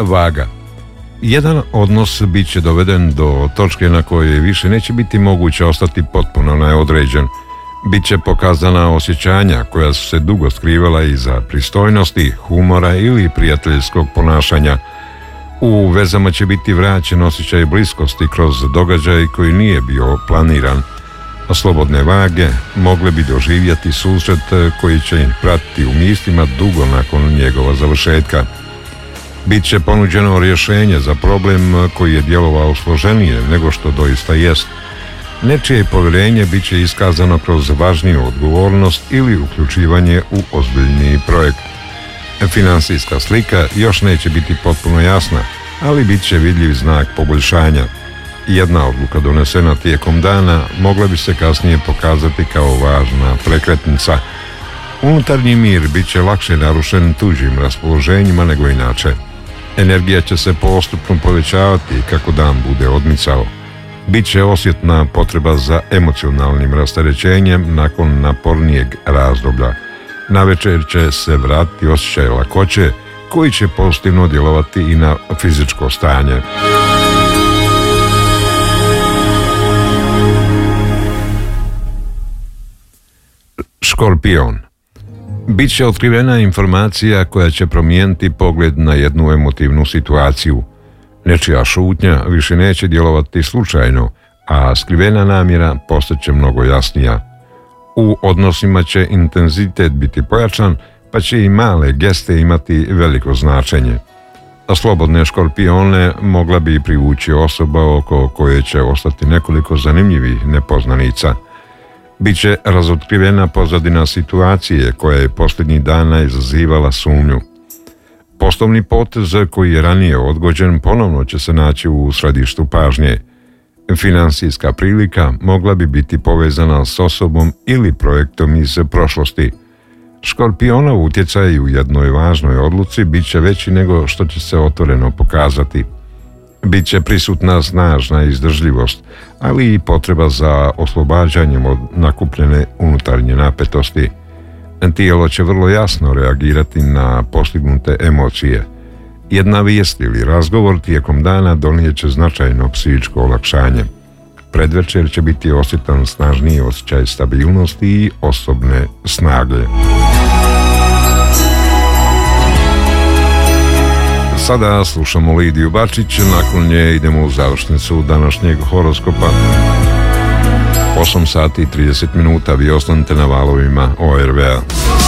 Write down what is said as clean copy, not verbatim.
Vaga. Jedan odnos bit će doveden do točke na kojoj više neće biti moguće ostati potpuno neodređen. Biće pokazana osjećanja koja su se dugo skrivala iza pristojnosti, humora ili prijateljskog ponašanja. U vezama će biti vraćen osjećaj bliskosti kroz događaj koji nije bio planiran. Slobodne vage mogle bi doživjeti susret koji će im pratiti u mislima dugo nakon njegova završetka. Biće ponuđeno rješenje za problem koji je djelovao složenije nego što doista jest. Nečije povjerenje bit će iskazano kroz važniju odgovornost ili uključivanje u ozbiljniji projekt. Financijska slika još neće biti potpuno jasna, ali bit će vidljiv znak poboljšanja. Jedna odluka donesena tijekom dana mogla bi se kasnije pokazati kao važna prekretnica. Unutarnji mir bit će lakše narušen tuđim raspoloženjima nego inače. Energija će se postupno povećavati kako dan bude odmicao. Biće osjetna potreba za emocionalnim rasterećenjem nakon napornijeg razdoblja. Navečer će se vratiti osjećaj lakoće koji će pozitivno djelovati i na fizičko stanje. Škorpion. Biće otkrivena informacija koja će promijeniti pogled na jednu emotivnu situaciju. Nečija šutnja više neće djelovati slučajno, a skrivena namjera postaće mnogo jasnija. U odnosima će intenzitet biti pojačan, pa će i male geste imati veliko značenje. A slobodne škorpione mogla bi privući osoba oko koje će ostati nekoliko zanimljivih nepoznanica. Biće razotkrivena pozadina situacije koja je posljednjih dana izazivala sumnju. Poslovni potez koji je ranije odgođen ponovno će se naći u središtu pažnje. Financijska prilika mogla bi biti povezana s osobom ili projektom iz prošlosti. Škorpionov utjecaj u jednoj važnoj odluci bit će veći nego što će se otvoreno pokazati. Biće prisutna snažna izdržljivost, ali i potreba za oslobađanjem od nakupljene unutarnje napetosti. Tijelo će vrlo jasno reagirati na postignute emocije. Jedna vijest ili razgovor tijekom dana donijet će značajno psihičko olakšanje. Predvečer će biti osjetan snažniji osjećaj stabilnosti i osobne snage. Sada slušamo Lidiju Bačić, nakon nje idemo u završnicu današnjeg horoskopa. 8 sati i 30 minuta, vi ostanite na valovima ORV-a.